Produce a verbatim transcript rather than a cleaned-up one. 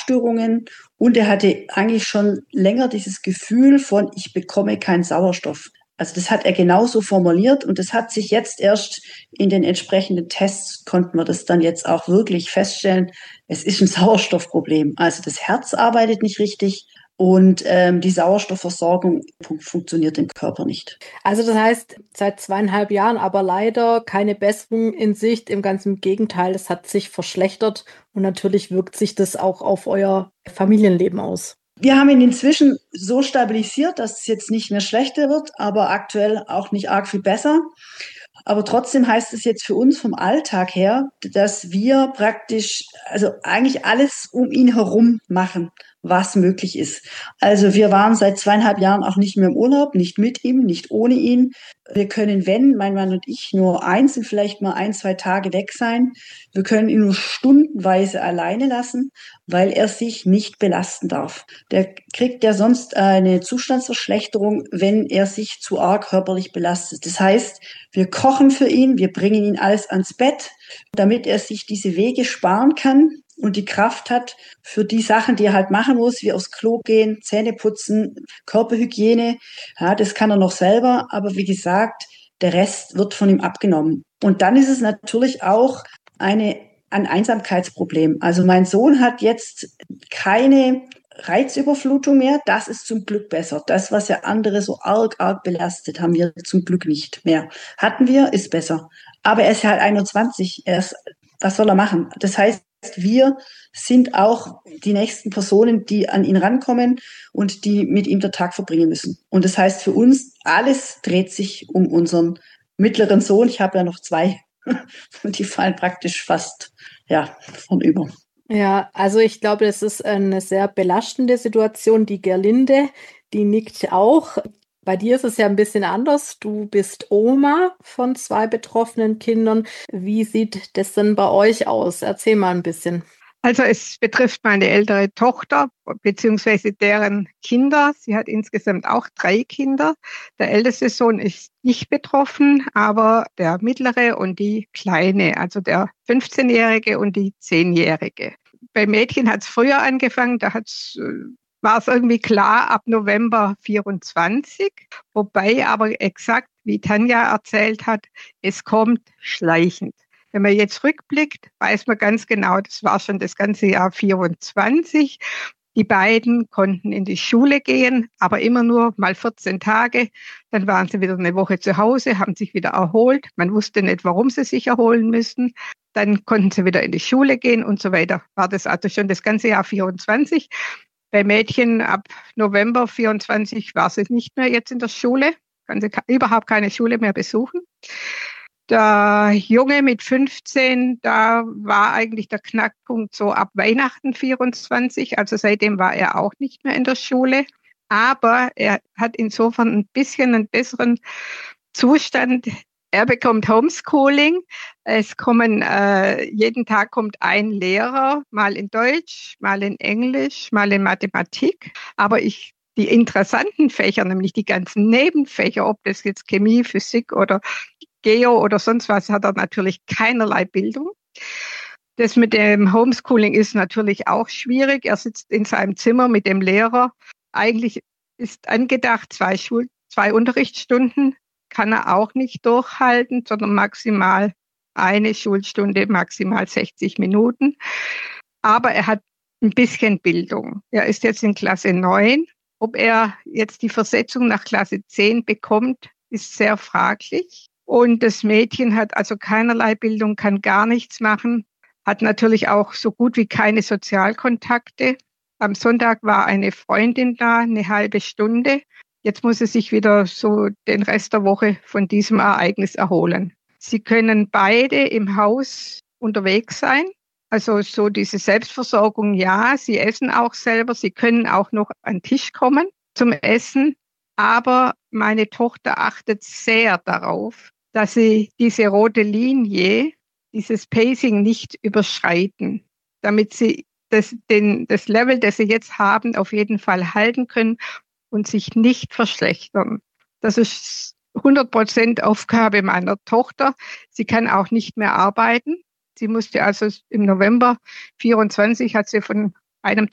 Schlafstörungen und er hatte eigentlich schon länger dieses Gefühl von, ich bekomme keinen Sauerstoff. Also das hat er genauso formuliert und das hat sich jetzt erst in den entsprechenden Tests, konnten wir das dann jetzt auch wirklich feststellen, es ist ein Sauerstoffproblem. Also das Herz arbeitet nicht richtig und ähm, die Sauerstoffversorgung fun- funktioniert im Körper nicht. Also das heißt, seit zweieinhalb Jahren aber leider keine Besserung in Sicht. Im ganzen Gegenteil, es hat sich verschlechtert und natürlich wirkt sich das auch auf euer Familienleben aus. Wir haben ihn inzwischen so stabilisiert, dass es jetzt nicht mehr schlechter wird, aber aktuell auch nicht arg viel besser. Aber trotzdem heißt es jetzt für uns vom Alltag her, dass wir praktisch, also eigentlich alles um ihn herum machen, was möglich ist. Also wir waren seit zweieinhalb Jahren auch nicht mehr im Urlaub, nicht mit ihm, nicht ohne ihn. Wir können, wenn, mein Mann und ich, nur einzeln vielleicht mal ein, zwei Tage weg sein. Wir können ihn nur stundenweise alleine lassen, weil er sich nicht belasten darf. Der kriegt ja sonst eine Zustandsverschlechterung, wenn er sich zu arg körperlich belastet. Das heißt, wir kochen für ihn, wir bringen ihn alles ans Bett, damit er sich diese Wege sparen kann und die Kraft hat für die Sachen, die er halt machen muss, wie aufs Klo gehen, Zähne putzen, Körperhygiene. Ja, das kann er noch selber, aber wie gesagt, der Rest wird von ihm abgenommen. Und dann ist es natürlich auch eine, ein Einsamkeitsproblem. Also mein Sohn hat jetzt keine Reizüberflutung mehr. Das ist zum Glück besser. Das, was ja andere so arg, arg belastet, haben wir zum Glück nicht mehr. Hatten wir, ist besser. Aber er ist halt einundzwanzig. Er ist, was soll er machen? Das heißt, wir sind auch die nächsten Personen, die an ihn rankommen und die mit ihm den Tag verbringen müssen. Und das heißt für uns, alles dreht sich um unseren mittleren Sohn. Ich habe ja noch zwei. Und die fallen praktisch fast, ja, vornüber. Ja, also ich glaube, das ist eine sehr belastende Situation. Die Gerlinde, die nickt auch. Bei dir ist es ja ein bisschen anders. Du bist Oma von zwei betroffenen Kindern. Wie sieht das denn bei euch aus? Erzähl mal ein bisschen. Also es betrifft meine ältere Tochter beziehungsweise deren Kinder. Sie hat insgesamt auch drei Kinder. Der älteste Sohn ist nicht betroffen, aber der mittlere und die kleine, also der fünfzehnjährige und die zehnjährige. Bei Mädchen hat es früher angefangen, da hat's, war es irgendwie klar ab November vierundzwanzig, wobei aber exakt, wie Tanja erzählt hat, es kommt schleichend. Wenn man jetzt rückblickt, weiß man ganz genau, das war schon das ganze Jahr vierundzwanzig. Die beiden konnten in die Schule gehen, aber immer nur mal vierzehn Tage. Dann waren sie wieder eine Woche zu Hause, haben sich wieder erholt. Man wusste nicht, warum sie sich erholen müssen. Dann konnten sie wieder in die Schule gehen und so weiter. War das also schon das ganze Jahr vierundzwanzig. Bei Mädchen ab November vierundzwanzig war sie nicht mehr jetzt in der Schule, kann sie überhaupt keine Schule mehr besuchen. Der Junge mit fünfzehn, da war eigentlich der Knackpunkt so ab Weihnachten vierundzwanzig. Also seitdem war er auch nicht mehr in der Schule. Aber er hat insofern ein bisschen einen besseren Zustand. Er bekommt Homeschooling. Es kommen, äh, jeden Tag kommt ein Lehrer, mal in Deutsch, mal in Englisch, mal in Mathematik. Aber ich die interessanten Fächer, nämlich die ganzen Nebenfächer, ob das jetzt Chemie, Physik oder Geo oder sonst was, hat er natürlich keinerlei Bildung. Das mit dem Homeschooling ist natürlich auch schwierig. Er sitzt in seinem Zimmer mit dem Lehrer. Eigentlich ist angedacht, zwei, Schul- zwei Unterrichtsstunden kann er auch nicht durchhalten, sondern maximal eine Schulstunde, maximal sechzig Minuten. Aber er hat ein bisschen Bildung. Er ist jetzt in Klasse neun. Ob er jetzt die Versetzung nach Klasse zehn bekommt, ist sehr fraglich. Und das Mädchen hat also keinerlei Bildung, kann gar nichts machen, hat natürlich auch so gut wie keine Sozialkontakte. Am Sonntag war eine Freundin da, eine halbe Stunde. Jetzt muss sie sich wieder so den Rest der Woche von diesem Ereignis erholen. Sie können beide im Haus unterwegs sein. Also so diese Selbstversorgung, ja, sie essen auch selber, sie können auch noch an den Tisch kommen zum Essen. Aber meine Tochter achtet sehr darauf, dass sie diese rote Linie, dieses Pacing nicht überschreiten, damit sie das, den, das Level, das sie jetzt haben, auf jeden Fall halten können und sich nicht verschlechtern. Das ist hundert Prozent Aufgabe meiner Tochter. Sie kann auch nicht mehr arbeiten. Sie musste also im November vierundzwanzig, hat sie von einem